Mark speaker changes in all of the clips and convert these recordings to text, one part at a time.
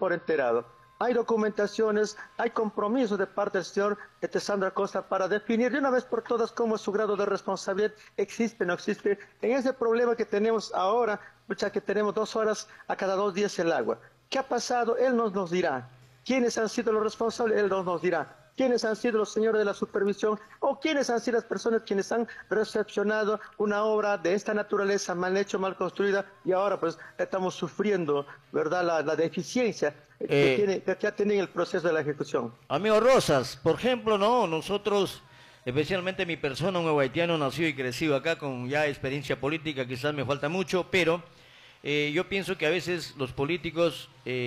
Speaker 1: por enterado. Hay documentaciones, hay compromisos de parte del señor Sandro Acosta para definir de una vez por todas cómo es su grado de responsabilidad, existe o no existe, en ese problema que tenemos ahora, ya que tenemos 2 horas a cada 2 días el agua. ¿Qué ha pasado? Él nos dirá. ¿Quiénes han sido los responsables? Él nos dirá. ¿Quiénes han sido los señores de la supervisión o quiénes han sido las personas quienes han recepcionado una obra de esta naturaleza mal hecha, mal construida y ahora pues estamos sufriendo, ¿verdad?, la deficiencia que ha tenido el proceso de la ejecución.
Speaker 2: Amigo Rosas, por ejemplo, no, nosotros, especialmente mi persona, un haitiano nacido y crecido acá con ya experiencia política, quizás me falta mucho, pero yo pienso que a veces los políticos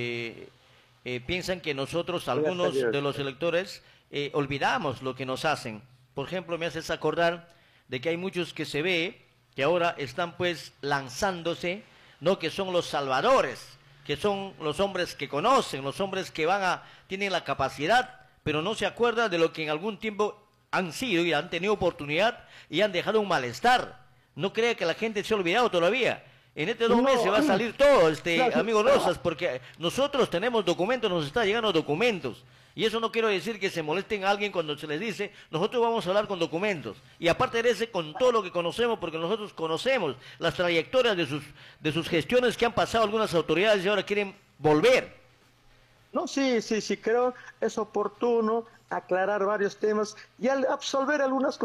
Speaker 2: piensan que nosotros, algunos de los electores, olvidamos lo que nos hacen. Por ejemplo, me haces acordar de que hay muchos que se ve que ahora están pues lanzándose, no, que son los salvadores, que son los hombres que conocen, los hombres que tienen la capacidad, pero no se acuerdan de lo que en algún tiempo han sido y han tenido oportunidad y han dejado un malestar. No crea que la gente se ha olvidado todavía. En este 2 meses va a salir todo, amigo Rosas, porque nosotros tenemos documentos, nos está llegando documentos. Y eso no quiero decir que se molesten a alguien cuando se les dice, nosotros vamos a hablar con documentos. Y aparte de ese, con todo lo que conocemos, porque nosotros conocemos las trayectorias de sus gestiones que han pasado algunas autoridades y ahora quieren volver.
Speaker 1: No, sí, creo es oportuno aclarar varios temas y al absolver algunas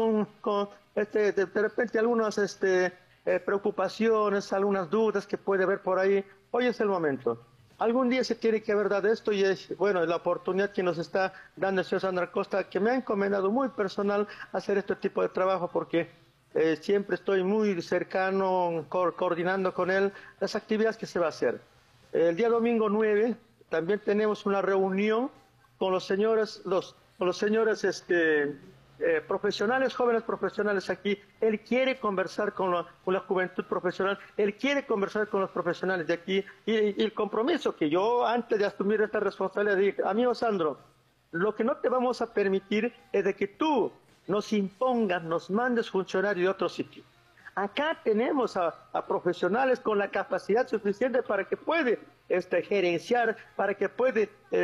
Speaker 1: de repente algunas preocupaciones, algunas dudas que puede haber por ahí. Hoy es el momento. Algún día se tiene que hablar de esto y es, bueno, la oportunidad que nos está dando el señor Sandro Acosta, que me ha encomendado muy personal hacer este tipo de trabajo porque siempre estoy muy cercano, coordinando con él las actividades que se va a hacer. El día domingo 9 también tenemos una reunión con los señores, profesionales, jóvenes profesionales aquí. Él quiere conversar con la juventud profesional, él quiere conversar con los profesionales de aquí y el compromiso que yo antes de asumir esta responsabilidad dije, amigo Sandro, lo que no te vamos a permitir es de que tú nos impongas, nos mandes funcionarios de otro sitio. Acá tenemos a profesionales con la capacidad suficiente para que puede gerenciar, para que puede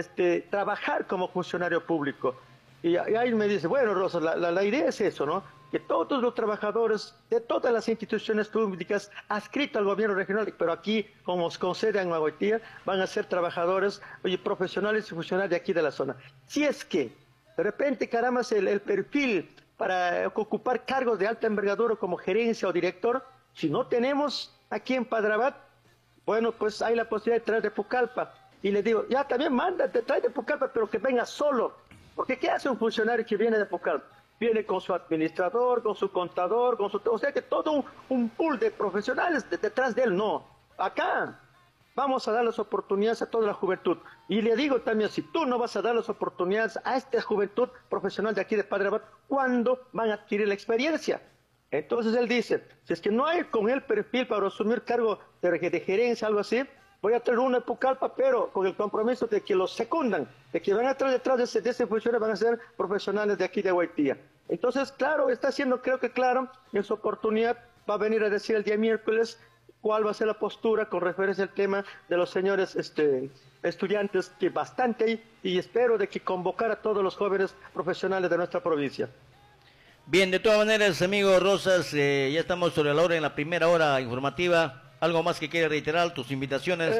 Speaker 1: trabajar como funcionario público. Y ahí me dice, bueno, Rosa, la idea es eso, ¿no? Que todos los trabajadores de todas las instituciones públicas adscritas al gobierno regional, pero aquí, como con sede en Maguaitía, van a ser trabajadores, profesionales y funcionarios de aquí de la zona. Si es que, de repente, caramba, el perfil para ocupar cargos de alta envergadura como gerencia o director, si no tenemos aquí en Padrabat, bueno, pues hay la posibilidad de traer de Pucallpa. Y le digo, ya también mándate, trae de Pucallpa, pero que venga solo. Porque ¿qué hace un funcionario que viene de Pucallpa? Viene con su administrador, con su contador, o sea que todo un pool de profesionales detrás de él. No, acá vamos a dar las oportunidades a toda la juventud. Y le digo también, si tú no vas a dar las oportunidades a esta juventud profesional de aquí de Padre Abad, ¿cuándo van a adquirir la experiencia? Entonces él dice, si es que no hay con el perfil para asumir cargo de gerencia, algo así, voy a traer uno de Pucallpa, pero con el compromiso de que los secundan, de que van a traer detrás de ese funcionario, van a ser profesionales de aquí de Guaitía. Entonces, claro, está haciendo, creo que claro, en su oportunidad va a venir a decir el día miércoles cuál va a ser la postura con referencia al tema de los señores estudiantes, que bastante hay, y espero de que convocar a todos los jóvenes profesionales de nuestra provincia.
Speaker 2: Bien, de todas maneras, amigo Rosas, ya estamos sobre la hora, en la primera hora informativa. ¿Algo más que quieras reiterar, tus invitaciones?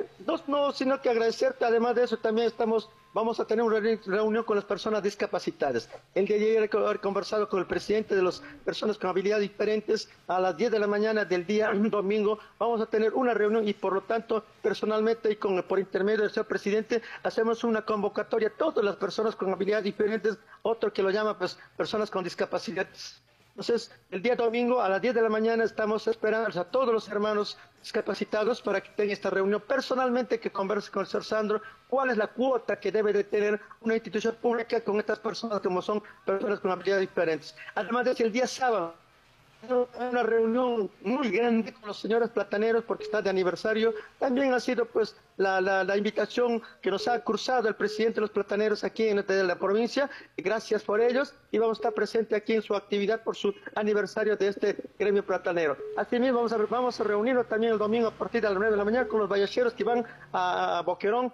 Speaker 1: No, sino que agradecerte. Además de eso, también vamos a tener una reunión con las personas discapacitadas. El día de ayer he conversado con el presidente de las personas con habilidades diferentes. A las 10 de la mañana del día domingo vamos a tener una reunión y por lo tanto, personalmente y por intermedio del señor presidente, hacemos una convocatoria a todas las personas con habilidades diferentes, otro que lo llama pues personas con discapacidades. Entonces, el día domingo a las 10 de la mañana estamos esperando a todos los hermanos discapacitados para que tengan esta reunión personalmente, que converse con el señor Sandro, cuál es la cuota que debe de tener una institución pública con estas personas como son personas con habilidades diferentes. Además de eso, el día sábado, una reunión muy grande con los señores plataneros porque está de aniversario. También ha sido pues la invitación que nos ha cruzado el presidente de los plataneros aquí en la provincia. Gracias por ellos y vamos a estar presentes aquí en su actividad por su aniversario de este gremio platanero. Asimismo vamos a reunirnos también el domingo a partir de las 9 de la mañana con los vallacheros que van a Boquerón